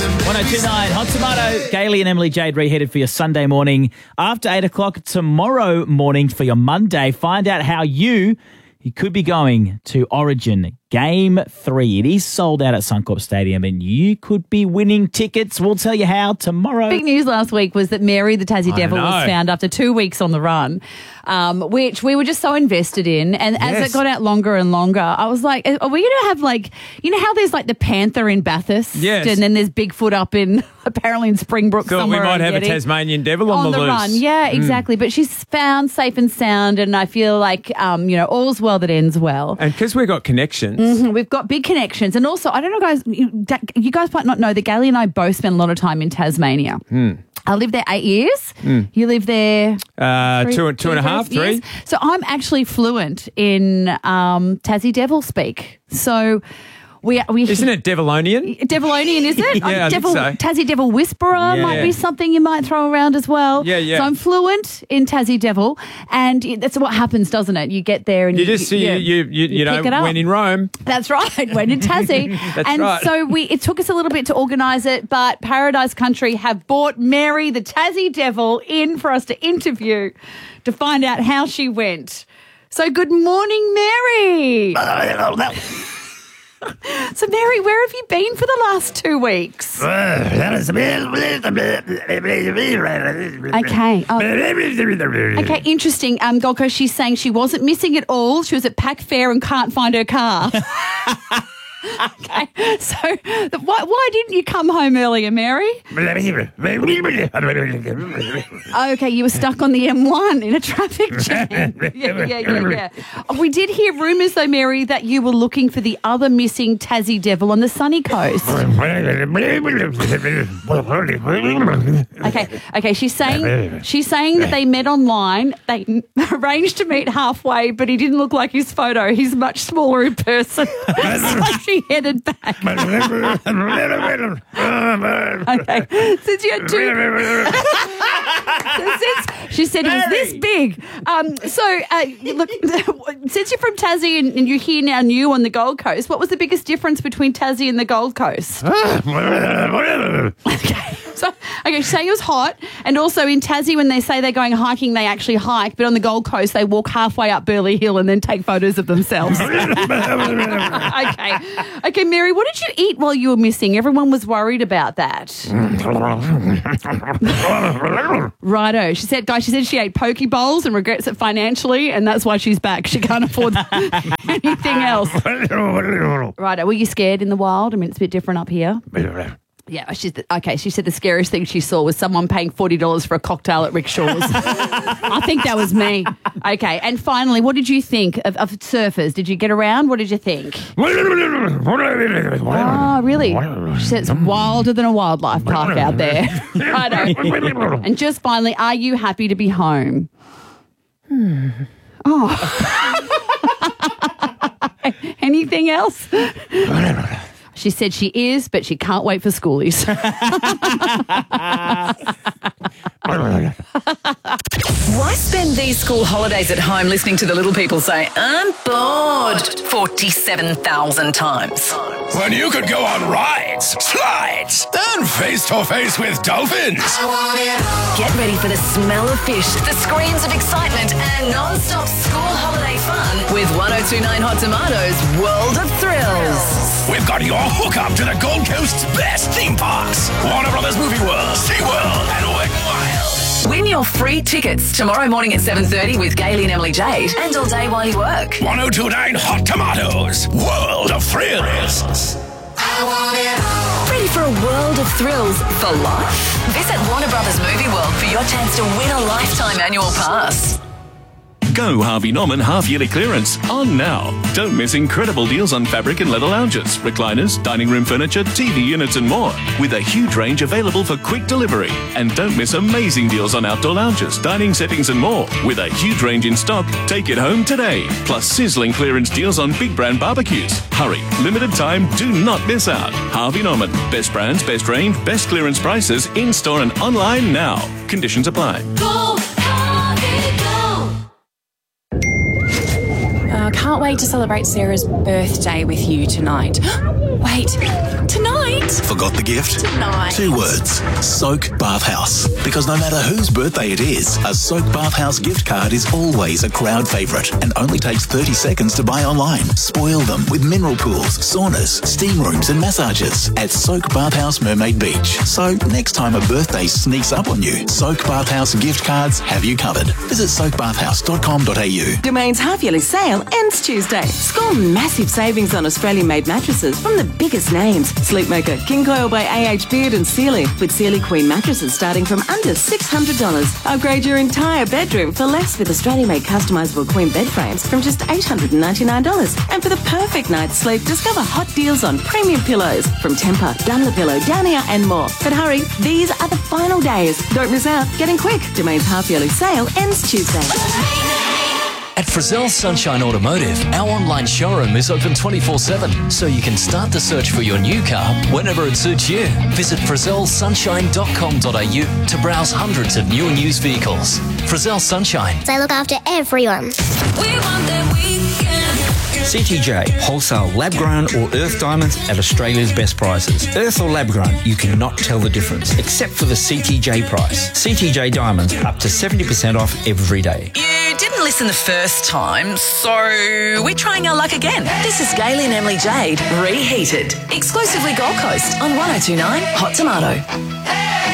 1029 Hot Tomato. Gailey and Emily Jade reheaded for your Sunday morning. After 8 o'clock tomorrow morning for your Monday, find out how you could be going to Origin Game 3. It is sold out at Suncorp Stadium and you could be winning tickets. We'll tell you how tomorrow. Big news last week was that Mary the Tassie Devil was found after 2 weeks on the run, which we were just so invested in. And as it got out longer and longer, I was like, are we going to have like, you know how there's like the panther in Bathurst? Yes. And then there's Bigfoot up in, apparently in Springbrook Thought somewhere. we might have a Tasmanian devil on the loose. Run. Yeah, exactly. But she's found safe and sound and I feel like, all's well that ends well. And because we've got connections. We've got big connections. And also, I don't know, guys, you guys might not know that Gailey and I both spent a lot of time in Tasmania. I lived there 8 years. You lived there? Two and a half, 3. Years. So I'm actually fluent in Tassie Devil speak. So we Isn't it Devilonian? Devilonian, is it? Yeah, I think so. Tassie Devil Whisperer might be something you might throw around as well. Yeah. So I'm fluent in Tassie Devil, and that's what happens, doesn't it? You get there and you just see you know, when in Rome. That's right, when in Tassie. That's right. So it took us a little bit to organise it, but Paradise Country have brought Mary the Tassie Devil in for us to interview to find out how she went. So good morning, Mary. So, Mary, where have you been for the last 2 weeks? Okay. Okay, interesting. Gold Coast, she's saying she wasn't missing at all. She was at Pack Fair and can't find her car. Okay, so why didn't you come home earlier, Mary? Okay, you were stuck on the M1 in a traffic jam. Yeah. We did hear rumours, though, Mary, that you were looking for the other missing Tassie Devil on the sunny coast. Okay. She's saying that they met online. They arranged to meet halfway, but he didn't look like his photo. He's much smaller in person. So she headed back. Okay. Since you had she said he was this big. Look, since you're from Tassie and you're here now new on the Gold Coast, what was the biggest difference between Tassie and the Gold Coast? Okay, say it was hot, and also in Tassie when they say they're going hiking, they actually hike, but on the Gold Coast they walk halfway up Burleigh Hill and then take photos of themselves. Okay, Mary, what did you eat while you were missing? Everyone was worried about that. Righto. She said she ate poke bowls and regrets it financially, and that's why she's back. She can't afford anything else. Righto. Were you scared in the wild? I mean, it's a bit different up here. Yeah, she said the scariest thing she saw was someone paying $40 for a cocktail at Rick Shaw's. I think that was me. Okay, and finally, what did you think of surfers? Did you get around? What did you think? Oh, really? She said it's wilder than a wildlife park out there. Righto. And just finally, are you happy to be home? Oh. Anything else? She said she is, but she can't wait for schoolies. Why spend these school holidays at home listening to the little people say, I'm bored, 47,000 times? When you could go on rides, slides, and face-to-face with dolphins. Get ready for the smell of fish, the screams of excitement, and non-stop school holiday fun with 102.9 Hot Tomatoes' World of Thrills. We've got your hookup to the Gold Coast's best theme parks. Warner Brothers Movie World, SeaWorld, and Wet n Wild. Win your free tickets tomorrow morning at 7:30 with Gailey and Emily Jade, and all day while you work. 102.9 Hot Tomatoes, World of Thrills. Ready for a world of thrills for life? Visit Warner Brothers Movie World for your chance to win a lifetime annual pass. Go Harvey Norman half-yearly clearance on now. Don't miss incredible deals on fabric and leather lounges, recliners, dining room furniture, TV units and more, with a huge range available for quick delivery. And don't miss amazing deals on outdoor lounges, dining settings and more, with a huge range in stock. Take it home today. Plus sizzling clearance deals on big brand barbecues. Hurry, limited time, do not miss out. Harvey Norman, best brands, best range, best clearance prices, in-store and online now. Conditions apply. Go, Harvey, go! can't wait to celebrate Sarah's birthday with you tonight. Wait, tonight? Forgot the gift? Tonight. 2 words. Soak Bathhouse. Because no matter whose birthday it is, a Soak Bathhouse gift card is always a crowd favourite and only takes 30 seconds to buy online. Spoil them with mineral pools, saunas, steam rooms and massages at Soak Bathhouse Mermaid Beach. So next time a birthday sneaks up on you, Soak Bathhouse gift cards have you covered. Visit soakbathhouse.com.au. Domain's half-yearly sale ends Tuesday. Score massive savings on Australian-made mattresses from the biggest names. Sleepmaker, King Coil by AH Beard and Sealy, with Sealy Queen mattresses starting from under $600. Upgrade your entire bedroom for less with Australian-made customisable queen bed frames from just $899. And for the perfect night's sleep, discover hot deals on premium pillows from Tempur, Dunlopillow, Downier and more. But hurry, these are the final days. Don't miss out. Get in quick. Domain's half-yearly sale ends Tuesday. At Frizzell Sunshine Automotive, our online showroom is open 24/7, so you can start the search for your new car whenever it suits you. Visit frizzellsunshine.com.au to browse hundreds of new and used vehicles. Frizzell Sunshine. They look after everyone. We want that weekend. CTJ, wholesale lab-grown or earth diamonds at Australia's best prices. Earth or lab-grown, you cannot tell the difference, except for the CTJ price. CTJ diamonds, up to 70% off every day. You didn't listen the first time, so we're trying our luck again. This is Gayley and Emily Jade, Reheated. Exclusively Gold Coast on 102.9 Hot Tomato.